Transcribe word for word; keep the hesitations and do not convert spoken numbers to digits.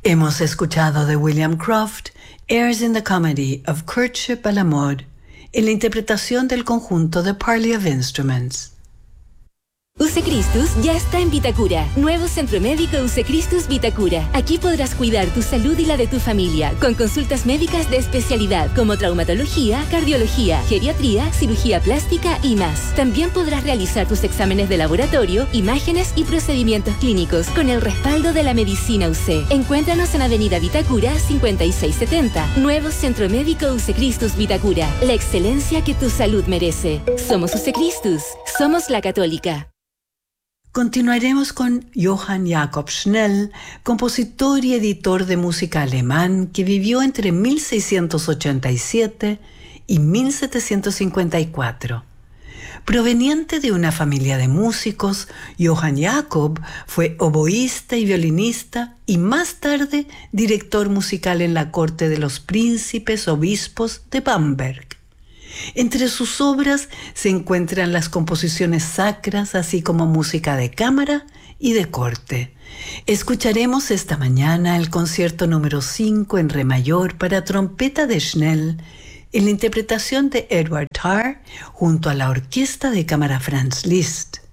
Hemos escuchado de William Croft, Airs in the Comedy of Courtship à la Mode, en la interpretación del conjunto The Parley of Instruments. Usecristus ya está en Vitacura. Nuevo centro médico Usecristus Vitacura. Aquí podrás cuidar tu salud y la de tu familia, con consultas médicas de especialidad como traumatología, cardiología, geriatría, cirugía plástica y más. También podrás realizar tus exámenes de laboratorio, imágenes y procedimientos clínicos con el respaldo de la medicina U C. Encuéntranos en Avenida Vitacura cincuenta y seis setenta. Nuevo centro médico Usecristus Vitacura. La excelencia que tu salud merece. Somos Usecristus. Somos la Católica. Continuaremos con Johann Jakob Schnell, compositor y editor de música alemán que vivió entre mil seiscientos ochenta y siete y mil setecientos cincuenta y cuatro. Proveniente de una familia de músicos, Johann Jakob fue oboísta y violinista y más tarde director musical en la corte de los príncipes obispos de Bamberg. Entre sus obras se encuentran las composiciones sacras, así como música de cámara y de corte. Escucharemos esta mañana el concierto número cinco en re mayor para trompeta de Schnell, en la interpretación de Edward Tarr junto a la orquesta de cámara Franz Liszt.